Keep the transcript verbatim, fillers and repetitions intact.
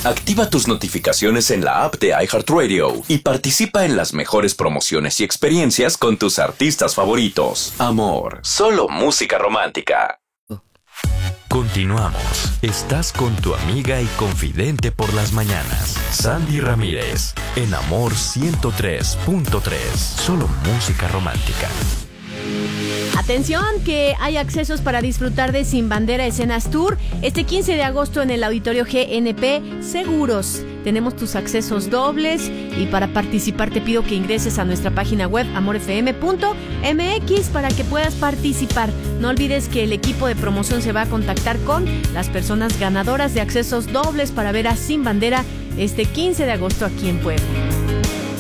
Activa tus notificaciones en la app de iHeartRadio y participa en las mejores promociones y experiencias con tus artistas favoritos. Amor, solo música romántica. Continuamos. Estás con tu amiga y confidente por las mañanas, Sandy Ramírez, en Amor ciento tres punto tres. Solo música romántica. Atención, que hay accesos para disfrutar de Sin Bandera Escenas Tour este quince de agosto en el Auditorio G N P Seguros. Tenemos tus accesos dobles y para participar te pido que ingreses a nuestra página web amor f m punto m x para que puedas participar. No olvides que el equipo de promoción se va a contactar con las personas ganadoras de accesos dobles para ver a Sin Bandera este quince de agosto aquí en Puebla.